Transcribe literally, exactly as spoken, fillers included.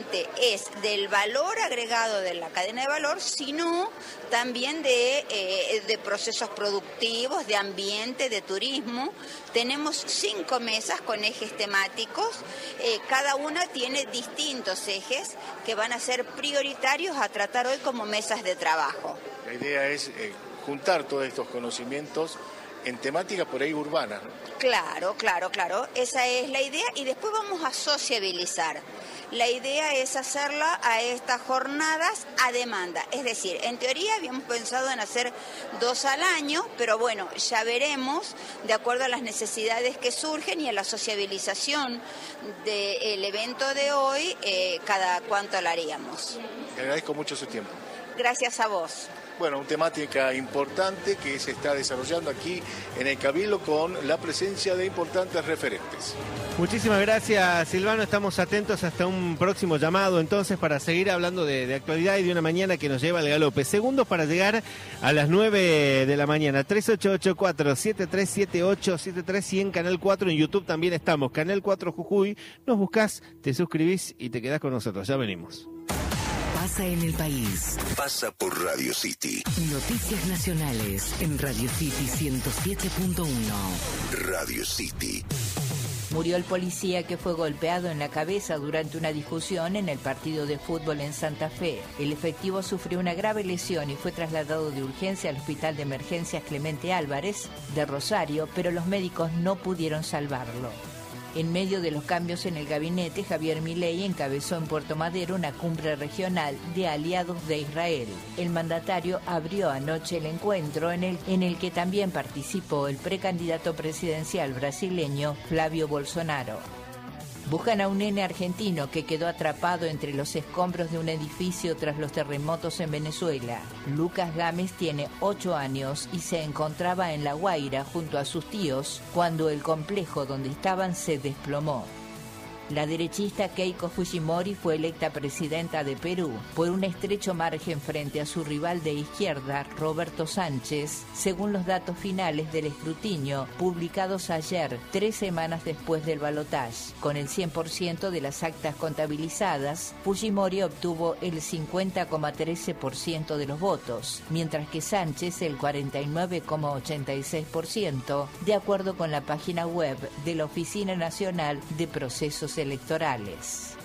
solamente es del valor agregado de la cadena de valor, sino también de, eh, de procesos productivos, de ambiente, de turismo. Tenemos cinco mesas con ejes temáticos, eh, cada una tiene distintos ejes que van a ser prioritarios a tratar hoy como mesas de trabajo. La idea es eh, juntar todos estos conocimientos en temáticas por ahí urbanas, ¿no? Claro, claro, claro, esa es la idea y después vamos a sociabilizar. La idea es hacerla a estas jornadas a demanda, es decir, en teoría habíamos pensado en hacer dos al año, pero bueno, ya veremos, de acuerdo a las necesidades que surgen y a la sociabilización del evento de hoy, eh, cada cuánto la haríamos. Le agradezco mucho su tiempo. Gracias a vos. Bueno, una temática importante que se está desarrollando aquí en el Cabildo con la presencia de importantes referentes. Muchísimas gracias, Silvano. Estamos atentos hasta un próximo llamado, entonces, para seguir hablando de, de actualidad y de una mañana que nos lleva al galope. Segundos para llegar a las nueve de la mañana. tres ocho ocho cuatro, siete tres siete ocho, siete tres y en Canal cuatro, en YouTube también estamos. Canal cuatro Jujuy. Nos buscás, te suscribís y te quedás con nosotros. Ya venimos. Pasa en el país. Pasa por Radio City. Noticias nacionales en Radio City ciento siete punto uno. Radio City. Murió el policía que fue golpeado en la cabeza durante una discusión en el partido de fútbol en Santa Fe. El efectivo sufrió una grave lesión y fue trasladado de urgencia al Hospital de Emergencias Clemente Álvarez de Rosario, pero los médicos no pudieron salvarlo. En medio de los cambios en el gabinete, Javier Milei encabezó en Puerto Madero una cumbre regional de aliados de Israel. El mandatario abrió anoche el encuentro en el, en el que también participó el precandidato presidencial brasileño Flavio Bolsonaro. Buscan a un nene argentino que quedó atrapado entre los escombros de un edificio tras los terremotos en Venezuela. Lucas Gámez tiene ocho años y se encontraba en La Guaira junto a sus tíos cuando el complejo donde estaban se desplomó. La derechista Keiko Fujimori fue electa presidenta de Perú por un estrecho margen frente a su rival de izquierda, Roberto Sánchez, según los datos finales del escrutinio publicados ayer, tres semanas después del balotaje. Con el cien por ciento de las actas contabilizadas, Fujimori obtuvo el cincuenta coma trece por ciento de los votos, mientras que Sánchez el cuarenta y nueve coma ochenta y seis por ciento, de acuerdo con la página web de la Oficina Nacional de Procesos Electorales.